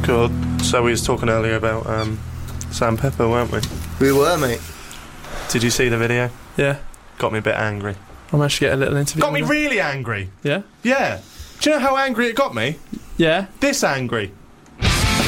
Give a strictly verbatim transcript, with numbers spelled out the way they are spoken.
God. So we was talking earlier about um, Sam Pepper, weren't we? We were, mate. Did you see the video? Yeah. Got me a bit angry. I managed to get a little interview. Got me on that. really angry. Yeah? Yeah. Do you know how angry it got me? Yeah. This angry.